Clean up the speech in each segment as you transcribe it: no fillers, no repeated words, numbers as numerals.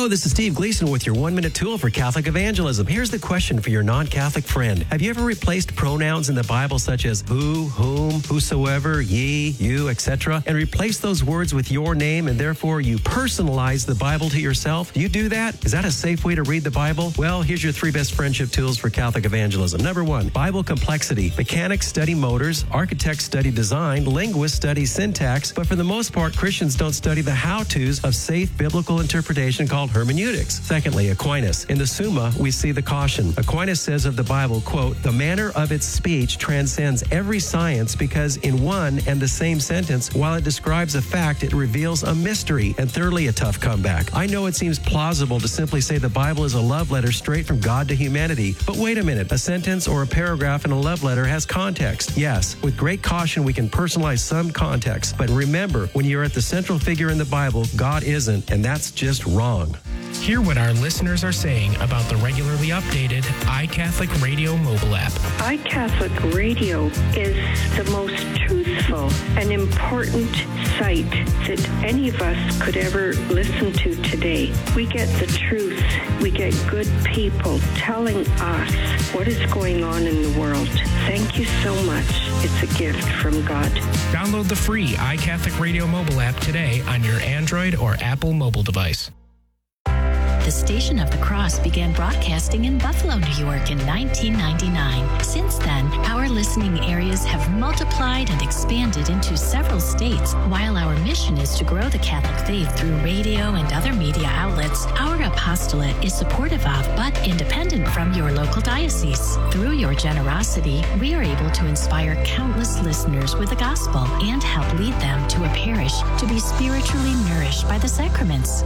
Hello, this is Steve Gleason with your 1-minute tool for Catholic evangelism. Here's the question for your non-Catholic friend. Have you ever replaced pronouns in the Bible such as who, whom, whosoever, ye, you, etc., and replaced those words with your name, and therefore you personalize the Bible to yourself? Do you do that? Is that a safe way to read the Bible? Well, here's your 3 best friendship tools for Catholic evangelism. Number 1, Bible complexity. Mechanics study motors, architects study design, linguists study syntax, but for the most part, Christians don't study the how-tos of safe biblical interpretation called hermeneutics. Secondly, Aquinas. In the Summa, we see the caution. Aquinas says of the Bible, quote, the manner of its speech transcends every science because in one and the same sentence, while it describes a fact, it reveals a mystery. And thirdly, a tough comeback. I know it seems plausible to simply say the Bible is a love letter straight from God to humanity, but wait a minute. A sentence or a paragraph in a love letter has context. Yes, with great caution, we can personalize some context, but remember, when you're at the central figure in the Bible, God isn't, and that's just wrong. Hear what our listeners are saying about the regularly updated iCatholic Radio mobile app. iCatholic Radio is the most truthful and important site that any of us could ever listen to today. We get the truth. We get good people telling us what is going on in the world. Thank you so much. It's a gift from God. Download the free iCatholic Radio mobile app today on your Android or Apple mobile device. The Station of the Cross began broadcasting in Buffalo, New York in 1999. Since then, our listening areas have multiplied and expanded into several states. While our mission is to grow the Catholic faith through radio and other media outlets, our apostolate is supportive of but independent from your local diocese. Through your generosity, we are able to inspire countless listeners with the gospel and help lead them to a parish to be spiritually nourished by the sacraments.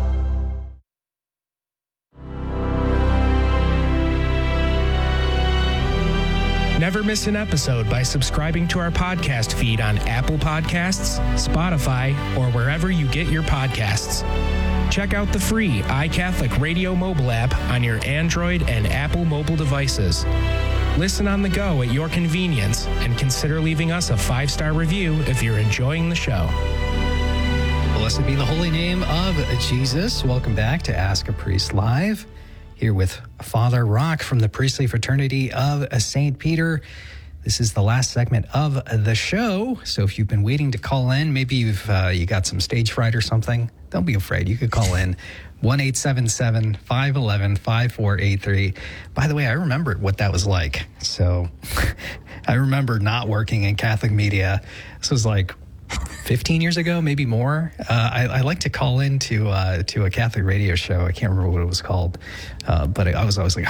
Never miss an episode by subscribing to our podcast feed on Apple Podcasts, Spotify, or wherever you get your podcasts. Check out the free iCatholic Radio mobile app on your Android and Apple mobile devices. Listen on the go at your convenience and consider leaving us a 5-star review if you're enjoying the show. Blessed be the holy name of Jesus. Welcome back to Ask a Priest Live. Here with Father Rock from the Priestly Fraternity of St. Peter. This is the last segment of the show. So if you've been waiting to call in, maybe you got some stage fright or something, don't be afraid. You could call in 1-877-511-5483. By the way, I remember what that was like. So I remember not working in Catholic media. This was like 15 years ago, maybe more. I like to call into a Catholic radio show. I can't remember what it was called, but I was always like,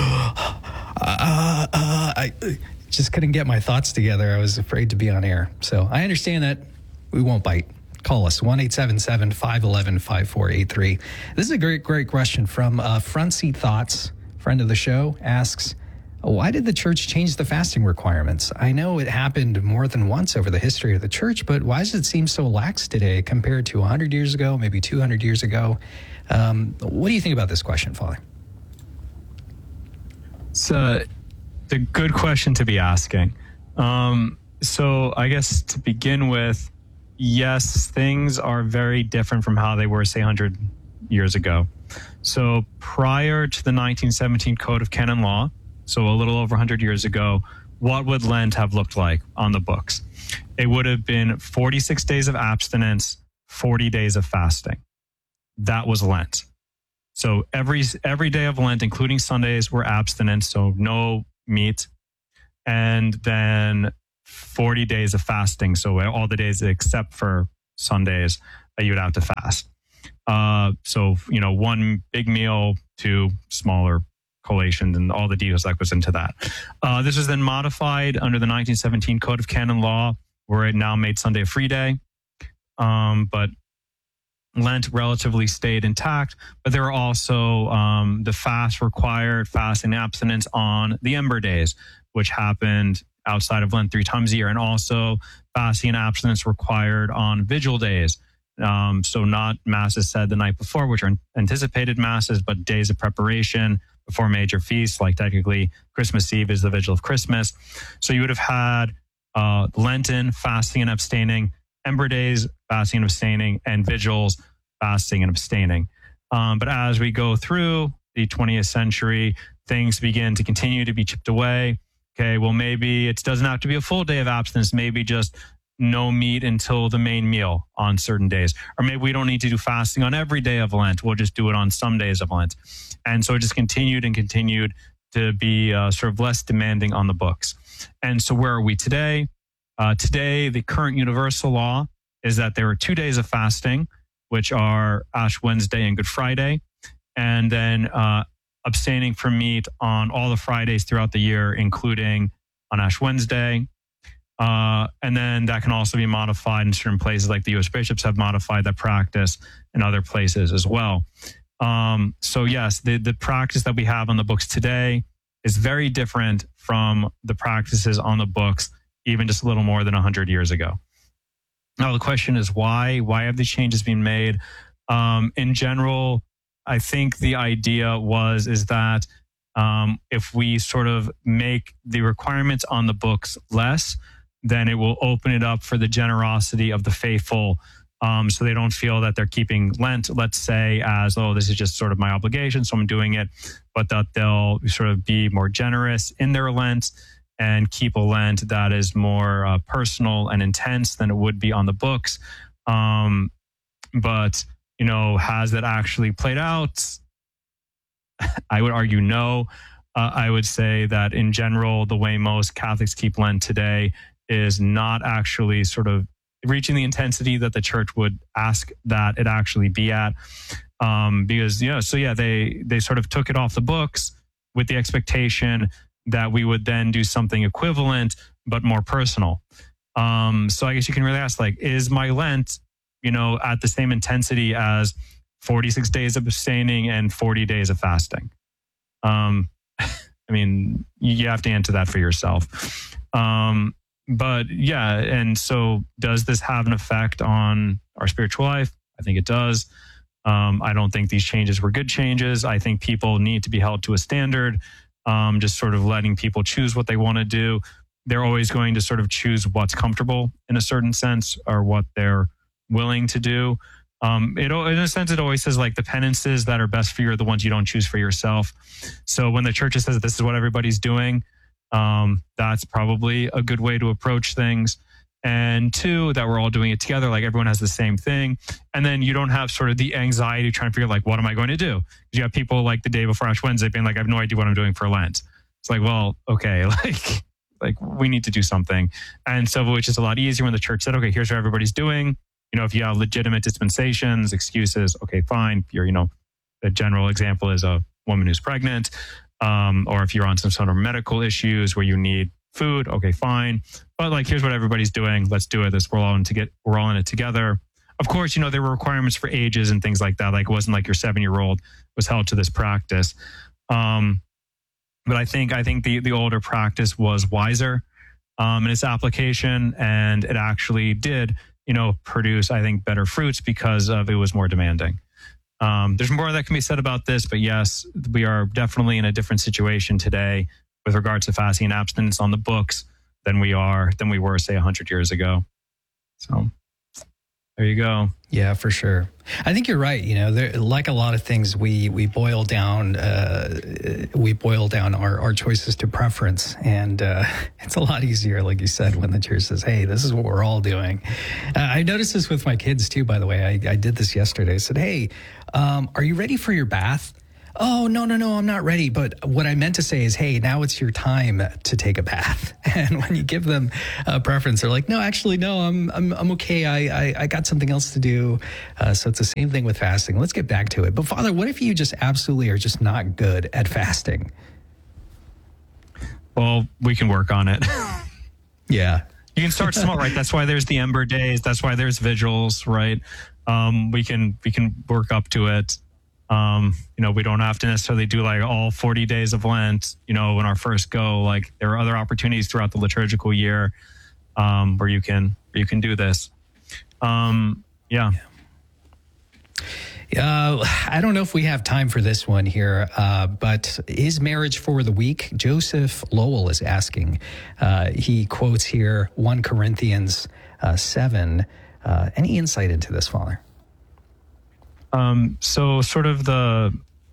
I just couldn't get my thoughts together. I was afraid to be on air. So I understand that. We won't bite. Call us, 1-877-511-5483. This is a great question from Front Seat Thoughts, friend of the show, asks, why did the church change the fasting requirements? I know it happened more than once over the history of the church, but why does it seem so lax today compared to 100 years ago, maybe 200 years ago? What do you think about this question, Father? It's a good question to be asking. So I guess to begin with, yes, things are very different from how they were, say, 100 years ago. So prior to the 1917 Code of Canon Law, so a little over 100 years ago, what would Lent have looked like on the books? It would have been 46 days of abstinence, 40 days of fasting. That was Lent. So every day of Lent, including Sundays, were abstinent, so no meat. And then 40 days of fasting, so all the days except for Sundays, you would have to fast. So, one big meal, 2 smaller collations, and all the details that goes into that. This was then modified under the 1917 Code of Canon Law, where it now made Sunday a free day. But Lent relatively stayed intact, but there were also the fast required, fasting and abstinence on the Ember Days, which happened outside of Lent 3 times a year, and also fasting and abstinence required on Vigil days. So not masses said the night before, which are anticipated masses, but days of preparation before major feasts, like technically Christmas Eve is the Vigil of Christmas. So you would have had Lenten, fasting and abstaining, Ember Days, fasting and abstaining, and Vigils, fasting and abstaining. But as we go through the 20th century, things begin to continue to be chipped away. Okay, well, maybe it doesn't have to be a full day of abstinence, maybe just no meat until the main meal on certain days. Or maybe we don't need to do fasting on every day of Lent. We'll just do it on some days of Lent. And so it just continued to be sort of less demanding on the books. And so where are we today? Today, the current universal law is that there are 2 days of fasting, which are Ash Wednesday and Good Friday, and then abstaining from meat on all the Fridays throughout the year, including on Ash Wednesday. And then that can also be modified in certain places, like the U.S. bishops have modified that practice in other places as well. So yes, the practice that we have on the books today is very different from the practices on the books even just a little more than 100 years ago. Now, the question is why? Why have these changes been made? In general, I think the idea is that if we sort of make the requirements on the books less, then it will open it up for the generosity of the faithful, so they don't feel that they're keeping Lent, let's say, as, oh, this is just sort of my obligation, so I'm doing it, but that they'll sort of be more generous in their Lent and keep a Lent that is more personal and intense than it would be on the books. But, has that actually played out? I would argue no. I would say that in general, the way most Catholics keep Lent today is not actually sort of reaching the intensity that the church would ask that it actually be at. Because, they sort of took it off the books with the expectation that we would then do something equivalent, but more personal. So I guess you can really ask, is my Lent, at the same intensity as 46 days of abstaining and 40 days of fasting? I mean, you have to answer that for yourself. But yeah, and so does this have an effect on our spiritual life? I think it does. I don't think these changes were good changes. I think people need to be held to a standard. Just sort of letting people choose what they want to do. They're always going to sort of choose what's comfortable in a certain sense, or what they're willing to do. In a sense, it always says the penances that are best for you are the ones you don't choose for yourself. So when the church says this is what everybody's doing, that's probably a good way to approach things. And two, that we're all doing it together, everyone has the same thing. And then you don't have sort of the anxiety trying to figure what am I going to do? Because you have people the day before Ash Wednesday being I have no idea what I'm doing for Lent. It's well, okay, we need to do something. And so, which is a lot easier when the church said, okay, here's what everybody's doing. If you have legitimate dispensations, excuses, okay, fine. You're, the general example is a woman who's pregnant, or if you're on some sort of medical issues where you need food, okay, fine. But here's what everybody's doing. Let's do it. We're all in it together. Of course, there were requirements for ages and things like that. It wasn't your 7-year-old was held to this practice. But I think the older practice was wiser in its application, and it actually did, produce, I think, better fruits because of it was more demanding. There's more that can be said about this, but yes, we are definitely in a different situation today with regards to fasting and abstinence on the books than we were, say, 100 years ago. So there you go. Yeah, for sure. I think you're right. Like a lot of things, we boil down our choices to preference, and it's a lot easier, like you said, when the church says, "Hey, this is what we're all doing." I noticed this with my kids too. By the way, I did this yesterday. I said, "Hey, are you ready for your bath?" "Oh, no, I'm not ready." But what I meant to say is, hey, now it's your time to take a bath. And when you give them a preference, they're like, no, actually, no, I'm okay. I got something else to do. So it's the same thing with fasting. Let's get back to it. But Father, what if you just absolutely are just not good at fasting? Well, we can work on it. Yeah. You can start small, right? That's why there's the Ember Days. That's why there's vigils, right? We can work up to it. We don't have to necessarily do all 40 days of Lent, in our first go. There are other opportunities throughout the liturgical year where you can do this. Yeah. I don't know if we have time for this one here, but is marriage for the weak? Joseph Lowell is asking. He quotes here 1 Corinthians 7. Any insight into this, Father? So sort of the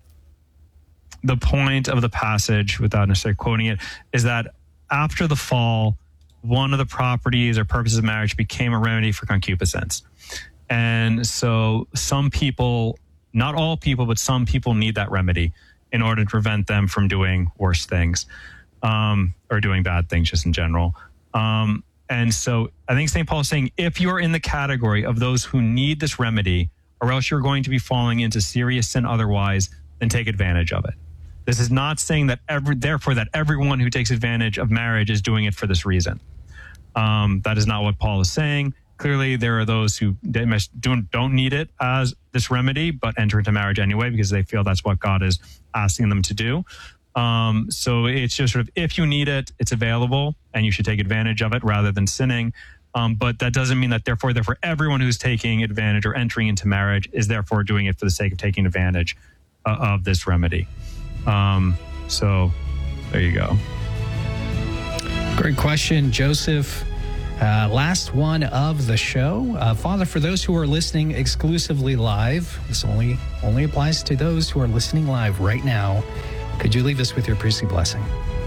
point of the passage, without necessarily quoting it, is that after the fall, one of the properties or purposes of marriage became a remedy for concupiscence. And so some people, not all people, but some people need that remedy in order to prevent them from doing worse things, or doing bad things just in general. And so I think St. Paul is saying, if you're in the category of those who need this remedy, or else you're going to be falling into serious sin otherwise, then take advantage of it. This is not saying that therefore that everyone who takes advantage of marriage is doing it for this reason. That is not what Paul is saying. Clearly, there are those who don't need it as this remedy, but enter into marriage anyway because they feel that's what God is asking them to do. So it's just sort of, if you need it, it's available, and you should take advantage of it rather than sinning. But that doesn't mean that therefore everyone who's taking advantage or entering into marriage is therefore doing it for the sake of taking advantage of this remedy. So there you go. Great question, Joseph. Last one of the show. Father, for those who are listening exclusively live, this only applies to those who are listening live right now. Could you leave us with your priestly blessing?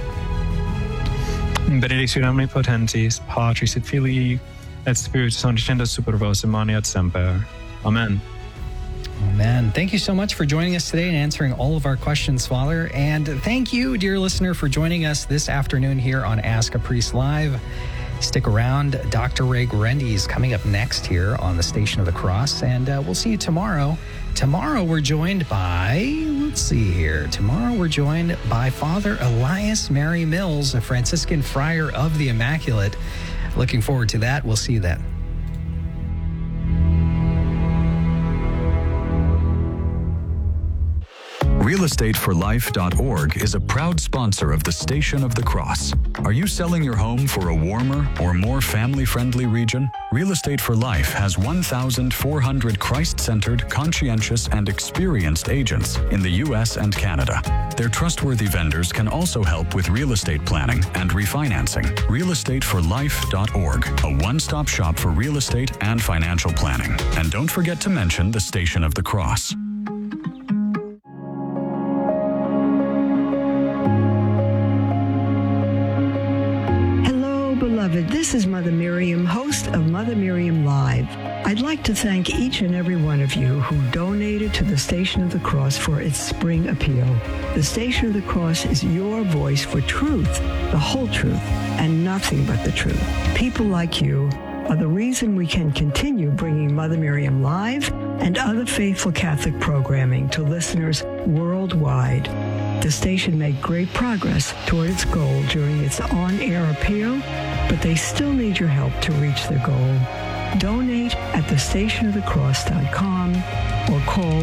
Benedictio omnipotentis, Patris et Filii et Spiritus Sancti, super vos et semper. Amen. Amen. Thank you so much for joining us today and answering all of our questions, Father. And thank you, dear listener, for joining us this afternoon here on Ask a Priest Live. Stick around. Dr. Ray Guarendi is coming up next here on the Station of the Cross, and we'll see you tomorrow. Tomorrow we're joined by, Tomorrow we're joined by Father Elias Mary Mills, a Franciscan friar of the Immaculate. Looking forward to that. We'll see you then. RealEstateForLife.org is a proud sponsor of the Station of the Cross. Are you selling your home for a warmer or more family-friendly region? Real Estate for Life has 1,400 Christ-centered, conscientious, and experienced agents in the U.S. and Canada. Their trustworthy vendors can also help with real estate planning and refinancing. RealEstateForLife.org, a one-stop shop for real estate and financial planning. And don't forget to mention the Station of the Cross. This is Mother Miriam, host of Mother Miriam Live. I'd like to thank each and every one of you who donated to the Station of the Cross for its spring appeal. The Station of the Cross is your voice for truth, the whole truth, and nothing but the truth. People like you are the reason we can continue bringing Mother Miriam Live and other faithful Catholic programming to listeners worldwide. The station made great progress toward its goal during its on-air appeal, but they still need your help to reach their goal. Donate at thestationofthecross.com or call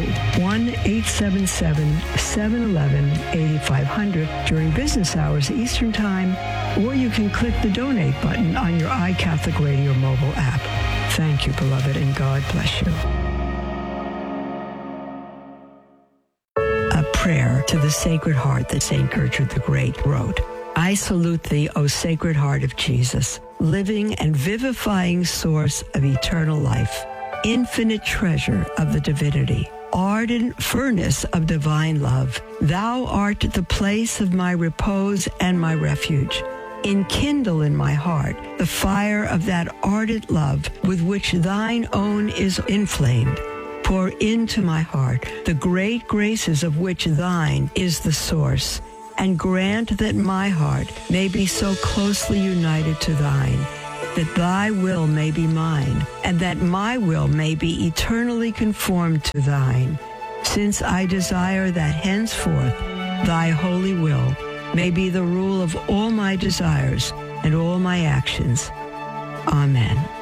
1-877-711-8500 during business hours Eastern Time, or you can click the donate button on your iCatholic Radio mobile app. Thank you, beloved, and God bless you. A prayer to the Sacred Heart that St. Gertrude the Great wrote. I salute thee, O Sacred Heart of Jesus, living and vivifying source of eternal life, infinite treasure of the divinity, ardent furnace of divine love. Thou art the place of my repose and my refuge. Enkindle in my heart the fire of that ardent love with which thine own is inflamed. Pour into my heart the great graces of which thine is the source, and grant that my heart may be so closely united to thine, that thy will may be mine, and that my will may be eternally conformed to thine, since I desire that henceforth thy holy will may be the rule of all my desires and all my actions. Amen.